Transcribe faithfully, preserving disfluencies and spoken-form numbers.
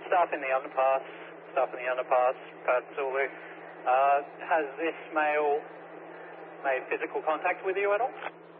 staff in the underpass, staff in the underpass, Pat Zulu. Uh, has this male made physical contact with you at all?